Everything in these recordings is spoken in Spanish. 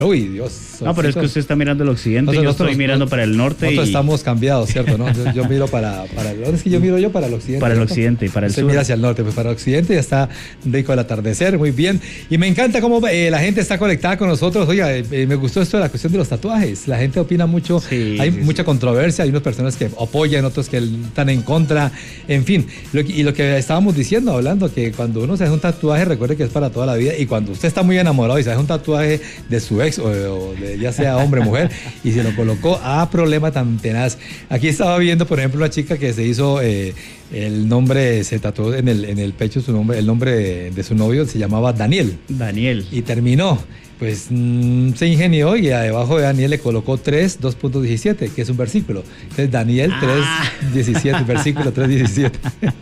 Uy, Dios. No, pero es que usted está mirando el occidente, yo estoy mirando para el norte. Nosotros estamos cambiados, ¿cierto? ¿No? Yo miro para ¿dónde es que yo miro yo? Para el occidente. Para el occidente y para el sur. Usted mira hacia el norte, pues para el occidente ya está rico el atardecer, muy bien. Y me encanta cómo la gente está conectada con nosotros. Oiga, me gustó esto de la cuestión de los tatuajes. La gente opina mucho, hay mucha controversia, hay unas personas que apoyan, otros que están en contra, en fin. Y lo que estábamos diciendo, hablando, que cuando uno se hace un tatuaje, recuerde que es para toda la vida. Y cuando usted está muy enamorado y se hace un tatuaje de su ex o de, ya sea hombre o mujer, y se lo colocó a problema tan tenaz. Aquí estaba viendo, por ejemplo, una chica que se hizo el nombre, se tatuó en el pecho su nombre, el nombre de su novio, se llamaba Daniel. Y terminó. Pues se ingenió y debajo de Daniel le colocó 3:2.17, que es un versículo. Entonces Daniel 3:17, versículo 3:17.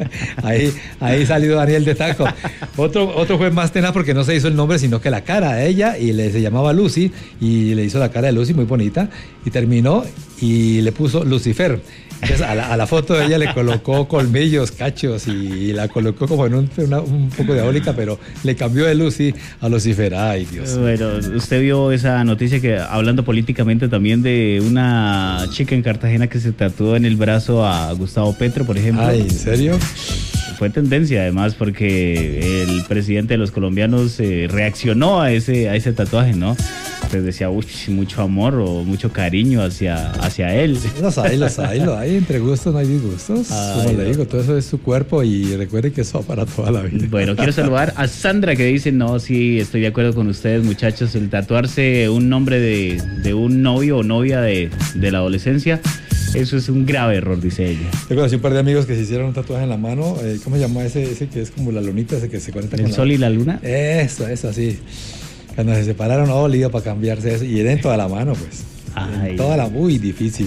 ahí salió Daniel de taco. Otro fue más tenaz porque no se hizo el nombre, sino que la cara de ella, y se llamaba Lucy, y le hizo la cara de Lucy muy bonita, y terminó y le puso Lucifer. Entonces a la foto de ella le colocó colmillos, cachos, y la colocó como en un poco diabólica, pero le cambió de Lucy a Lucifer. Ay, Dios. Bueno, usted vio esa noticia que, hablando políticamente también, de una chica en Cartagena que se tatuó en el brazo a Gustavo Petro, por ejemplo. Ay, ¿en serio? Fue tendencia además porque el presidente de los colombianos reaccionó a ese tatuaje, ¿no? Pues decía, uy, mucho amor o mucho cariño hacia él. Los hay, entre gustos no hay disgustos. Como le digo, todo eso es su cuerpo y recuerde que eso va para toda la vida. Bueno, quiero saludar a Sandra que dice, no, sí, estoy de acuerdo con ustedes, muchachos, el tatuarse un nombre de un novio o novia de la adolescencia, eso es un grave error, dice ella. Yo conocí un par de amigos que se hicieron un tatuaje en la mano. ¿Cómo se llama ese que es como la lunita, ese que se conecta con el sol y la luna? Eso, así. Cuando se separaron, lío para cambiarse eso. Y era en toda la mano, pues. Ay, en toda la... Uy, difícil.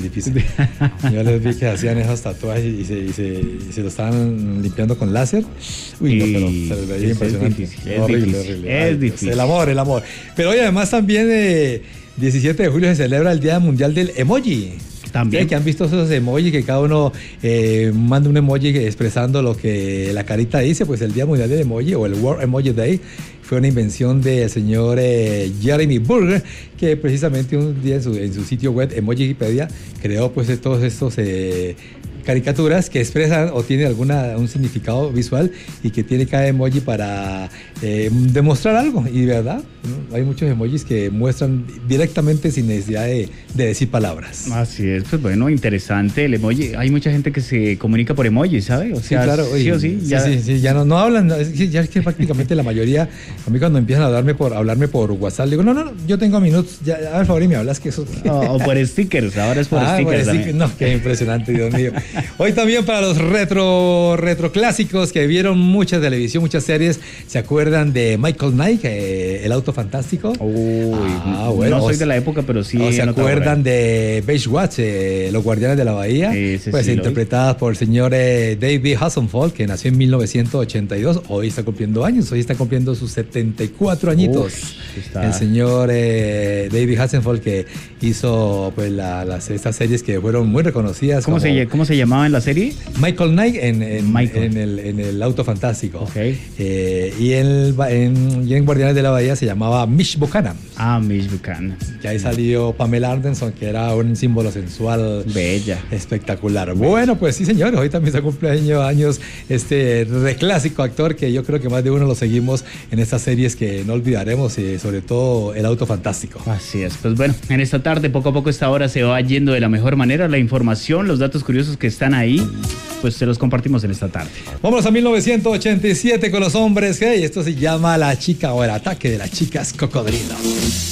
Yo les vi que hacían esos tatuajes y se lo estaban limpiando con láser. Uy, no, pero se les veía impresionante. Horrible. Es difícil. El amor. Pero hoy además también 17 de julio se celebra el Día Mundial del Emoji. También. Que han visto esos emojis que cada uno manda un emoji expresando lo que la carita dice. Pues el Día Mundial del Emoji o el World Emoji Day fue una invención del señor Jeremy Burger, que precisamente un día en su sitio web Emojipedia creó pues todos estos caricaturas que expresan o tienen un significado visual y que tiene cada emoji para demostrar algo. Y de verdad, ¿no? Hay muchos emojis que muestran directamente sin necesidad de decir palabras. Así es, pues bueno, interesante el emoji. Hay mucha gente que se comunica por emoji, ¿sabe? O sea, sí, claro. Sí o sí. Ya no hablan. Ya es que prácticamente la mayoría, a mí cuando empiezan a hablarme por WhatsApp, digo, no, yo tengo minutos, ya, a ver, favor, y me hablas que eso... O por stickers, ahora es por stickers. No, qué impresionante, Dios mío. Hoy también para los retro clásicos que vieron mucha televisión, muchas series, ¿se acuerdan de Michael Knight, el auto fantástico? Bueno, no soy de la época, pero sí. ¿O se acuerdan de Baywatch, los guardianes de la bahía? Pues sí, interpretadas por el señor David Hasselhoff, que nació en 1982, hoy está cumpliendo años, hoy está cumpliendo sus 74 añitos. El señor David Hasselhoff, que hizo pues estas series que fueron muy reconocidas. ¿Cómo se llamaba en la serie? Michael Knight en el auto fantástico. Okay. Y en Guardianes de la Bahía se llamaba Mitch Buchanan. Mitch Buchanan. Y ahí salió Pamela Anderson, que era un símbolo sensual. Bella. Espectacular. Bueno, pues sí, señores, hoy también se cumpleaños años este clásico actor que yo creo que más de uno lo seguimos en estas series que no olvidaremos, sobre todo el auto fantástico. Así es. Pues bueno, en esta tarde, poco a poco, esta hora se va yendo de la mejor manera. La información, los datos curiosos que están ahí, pues se los compartimos en esta tarde. Vámonos a 1987 con los hombres. Hey, esto se llama La Chica o el ataque de las chicas cocodrilo.